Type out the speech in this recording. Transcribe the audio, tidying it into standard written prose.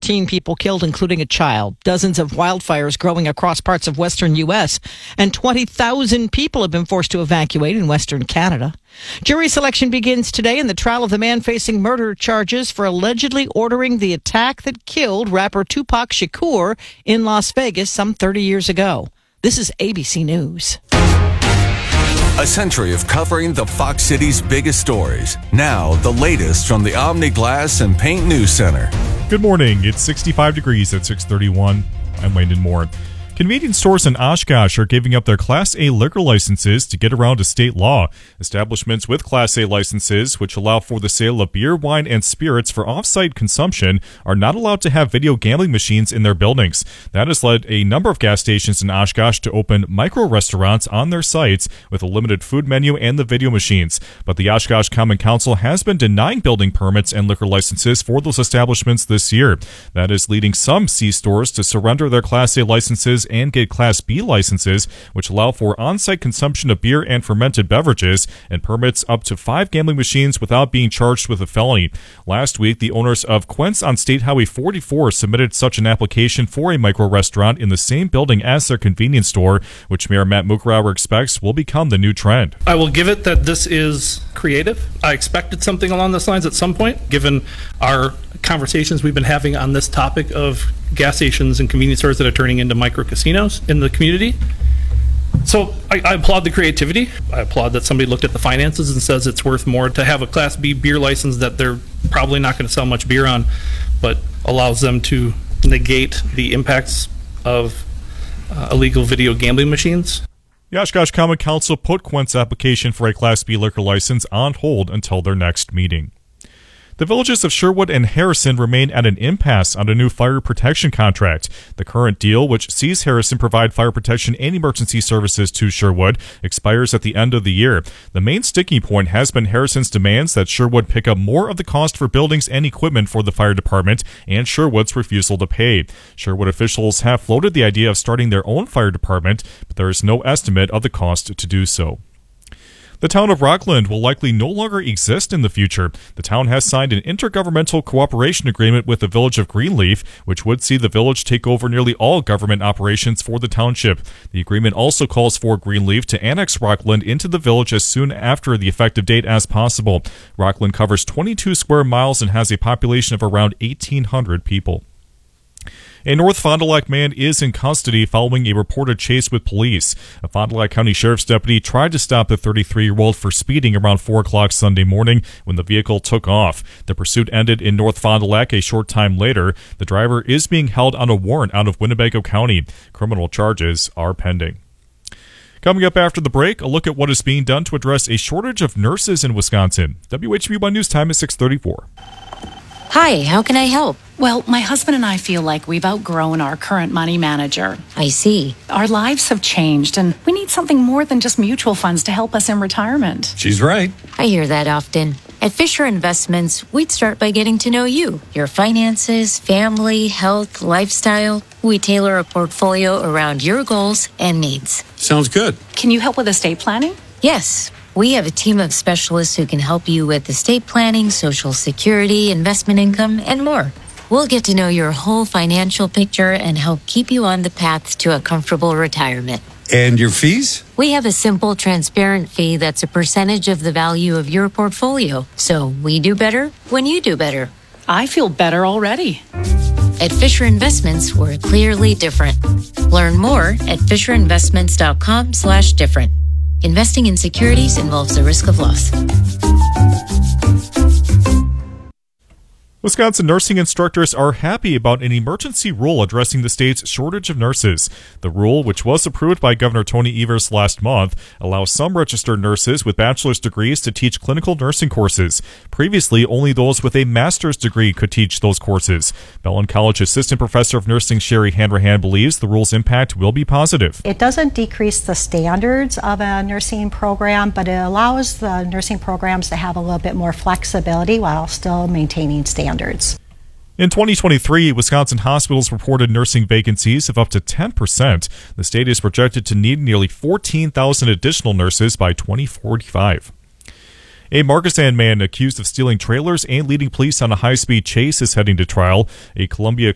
13 people killed, including a child. Dozens of wildfires growing across parts of western U.S. and 20,000 people have been forced to evacuate in western Canada. Jury selection begins today in the trial of the man facing murder charges for allegedly ordering the attack that killed rapper Tupac Shakur in Las Vegas some 30 years ago. This is ABC News. A century of covering the Fox City's biggest stories. Now, the latest from the Omni Glass and Paint News Center. Good morning. It's 65 degrees at 6:31. I'm Landon Moore. Convenience stores in Oshkosh are giving up their Class A liquor licenses to get around a state law. Establishments with Class A licenses, which allow for the sale of beer, wine, and spirits for off-site consumption, are not allowed to have video gambling machines in their buildings. That has led a number of gas stations in Oshkosh to open micro-restaurants on their sites with a limited food menu and the video machines. But the Oshkosh Common Council has been denying building permits and liquor licenses for those establishments this year. That is leading some C stores to surrender their Class A licenses and get Class B licenses, which allow for on-site consumption of beer and fermented beverages, and permits up to 5 gambling machines without being charged with a felony. Last week, the owners of Quince on State Highway 44 submitted such an application for a micro-restaurant in the same building as their convenience store, which Mayor Matt Muckrauer expects will become the new trend. I will give it that this is creative. I expected something along those lines at some point, given our conversations we've been having on this topic of gas stations and convenience stores that are turning into micro casinos in the community. So I applaud the creativity. I applaud that somebody looked at the finances and says it's worth more to have a Class B beer license that they're probably not going to sell much beer on, but allows them to negate the impacts of illegal video gambling machines. The Oshkosh Common Council put Quince's application for a Class B liquor license on hold until their next meeting. The villages of Sherwood and Harrison remain at an impasse on a new fire protection contract. The current deal, which sees Harrison provide fire protection and emergency services to Sherwood, expires at the end of the year. The main sticking point has been Harrison's demands that Sherwood pick up more of the cost for buildings and equipment for the fire department, and Sherwood's refusal to pay. Sherwood officials have floated the idea of starting their own fire department, but there is no estimate of the cost to do so. The town of Rockland will likely no longer exist in the future. The town has signed an intergovernmental cooperation agreement with the village of Greenleaf, which would see the village take over nearly all government operations for the township. The agreement also calls for Greenleaf to annex Rockland into the village as soon after the effective date as possible. Rockland covers 22 square miles and has a population of around 1,800 people. A North Fond du Lac man is in custody following a reported chase with police. A Fond du Lac County Sheriff's deputy tried to stop the 33-year-old for speeding around 4 o'clock Sunday morning when the vehicle took off. The pursuit ended in North Fond du Lac a short time later. The driver is being held on a warrant out of Winnebago County. Criminal charges are pending. Coming up after the break, a look at what is being done to address a shortage of nurses in Wisconsin. WHB1 News Time is 6:34. Hi, how can I help? Well, my husband and I feel like we've outgrown our current money manager. I see. Our lives have changed, and we need something more than just mutual funds to help us in retirement. She's right. I hear that often. At Fisher Investments, we'd start by getting to know you, your finances, family, health, lifestyle. We tailor a portfolio around your goals and needs. Sounds good. Can you help with estate planning? Yes. We have a team of specialists who can help you with estate planning, Social Security, investment income, and more. We'll get to know your whole financial picture and help keep you on the path to a comfortable retirement. And your fees? We have a simple, transparent fee that's a percentage of the value of your portfolio. So we do better when you do better. I feel better already. At Fisher Investments, we're clearly different. Learn more at fisherinvestments.com/different. Investing in securities involves the risk of loss. Wisconsin nursing instructors are happy about an emergency rule addressing the state's shortage of nurses. The rule, which was approved by Governor Tony Evers last month, allows some registered nurses with bachelor's degrees to teach clinical nursing courses. Previously, only those with a master's degree could teach those courses. Bellin College Assistant Professor of Nursing Sherry Hanrahan believes the rule's impact will be positive. It doesn't decrease the standards of a nursing program, but it allows the nursing programs to have a little bit more flexibility while still maintaining standards. In 2023, Wisconsin hospitals reported nursing vacancies of up to 10%. The state is projected to need nearly 14,000 additional nurses by 2045. A Markesan man accused of stealing trailers and leading police on a high-speed chase is heading to trial. A Columbia